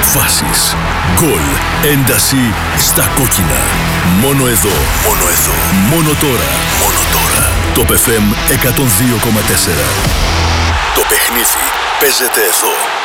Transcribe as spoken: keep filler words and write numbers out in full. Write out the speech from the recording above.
Αποφάσεις, γκολ, ένταση στα κόκκινα. Μόνο εδώ, μόνο εδώ, μόνο τώρα, μόνο τώρα. Το Top εφ εμ εκατόν δύο κόμμα τέσσερα. Το παιχνίδι παίζεται εδώ.